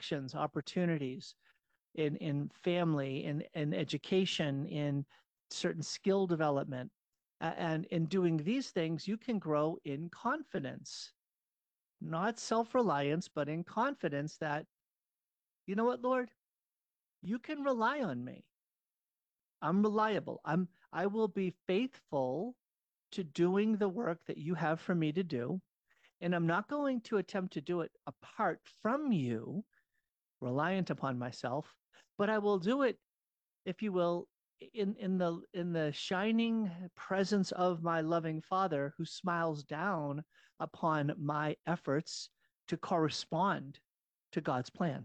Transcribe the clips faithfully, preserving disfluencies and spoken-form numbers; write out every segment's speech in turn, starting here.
connections, opportunities in in family, in in education, in certain skill development. And in doing these things, you can grow in confidence, not self-reliance, but in confidence that, you know what, Lord, you can rely on me. I'm reliable. I'm I will be faithful to doing the work that you have for me to do. And I'm not going to attempt to do it apart from you, reliant upon myself, but I will do it, if you will, in in the in the shining presence of my loving Father who smiles down upon my efforts to correspond to God's plan.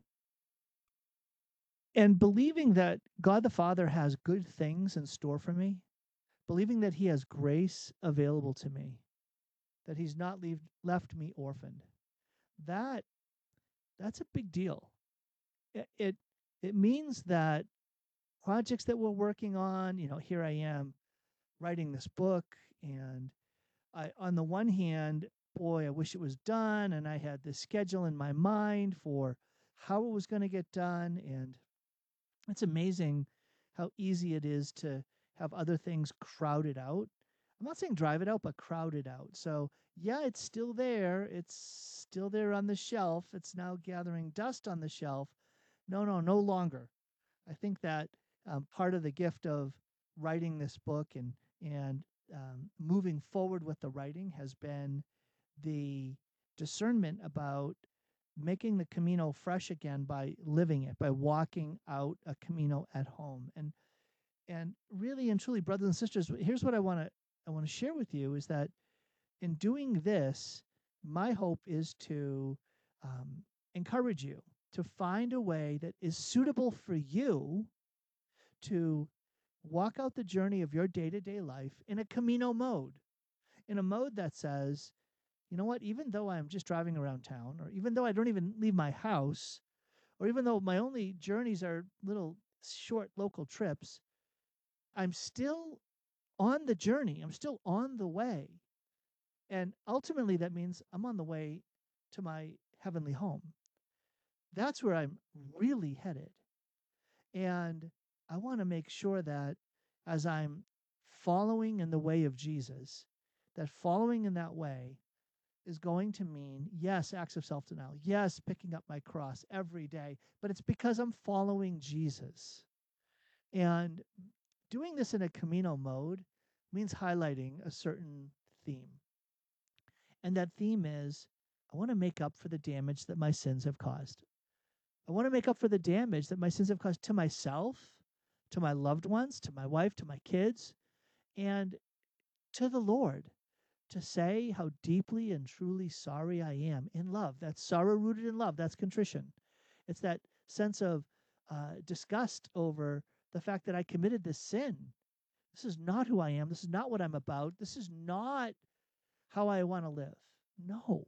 And believing that God the Father has good things in store for me, believing that he has grace available to me, that he's not leave, left me orphaned. That that's a big deal. It, it it means that projects that we're working on, you know, here I am writing this book, and I, on the one hand, boy, I wish it was done, and I had this schedule in my mind for how it was going to get done, and it's amazing how easy it is to have other things crowded out. I'm not saying drive it out, but crowd it out. So, yeah, it's still there. It's still there on the shelf. It's now gathering dust on the shelf. No, no, no longer. I think that um, part of the gift of writing this book and and um, moving forward with the writing has been the discernment about making the Camino fresh again by living it, by walking out a Camino at home. And and really and truly, brothers and sisters, here's what I want to I want to share with you is that in doing this, my hope is to um, encourage you to find a way that is suitable for you to walk out the journey of your day to day life in a Camino mode, in a mode that says, you know what, even though I'm just driving around town, or even though I don't even leave my house, or even though my only journeys are little short local trips, I'm still on the journey. I'm still on the way. And ultimately, that means I'm on the way to my heavenly home. That's where I'm really headed. And I want to make sure that as I'm following in the way of Jesus, that following in that way is going to mean, yes, acts of self denial, yes, picking up my cross every day, but it's because I'm following Jesus. And doing this in a Camino mode means highlighting a certain theme. And that theme is I want to make up for the damage that my sins have caused. I want to make up for the damage that my sins have caused to myself, to my loved ones, to my wife, to my kids, and to the Lord, to say how deeply and truly sorry I am in love. That's sorrow rooted in love. That's contrition. It's that sense of uh, disgust over the fact that I committed this sin. This is not who I am. This is not what I'm about. This is not how I want to live. No,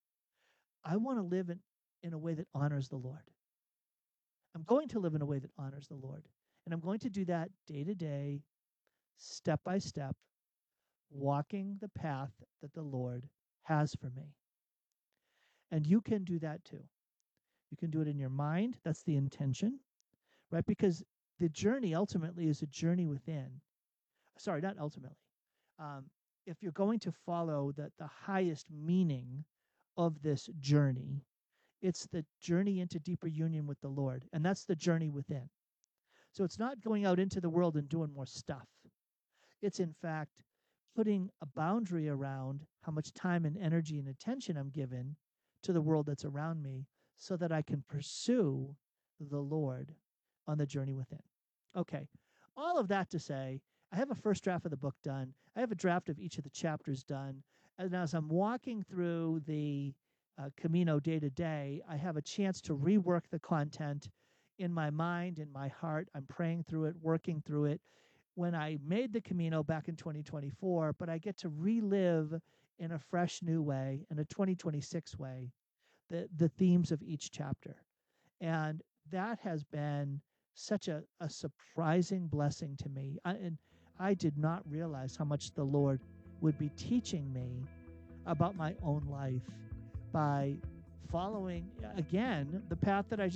I want to live in, in a way that honors the Lord. I'm going to live in a way that honors the Lord. And I'm going to do that day to day, step by step, walking the path that the Lord has for me. And you can do that too. You can do it in your mind. That's the intention, right? Because the journey ultimately is a journey within. Sorry, not ultimately. Um, if you're going to follow the, the highest meaning of this journey, it's the journey into deeper union with the Lord. And that's the journey within. So it's not going out into the world and doing more stuff. It's, in fact, putting a boundary around how much time and energy and attention I'm given to the world that's around me so that I can pursue the Lord on the journey within. Okay, all of that to say, I have a first draft of the book done. I have a draft of each of the chapters done. And as I'm walking through the uh, Camino day to day, I have a chance to rework the content in my mind, in my heart. I'm praying through it, working through it. When I made the Camino back in twenty twenty-four, but I get to relive in a fresh new way, in a twenty twenty-six way, the, the themes of each chapter. And that has been such a, a surprising blessing to me. I, and I did not realize how much the Lord would be teaching me about my own life by following, again, the path that I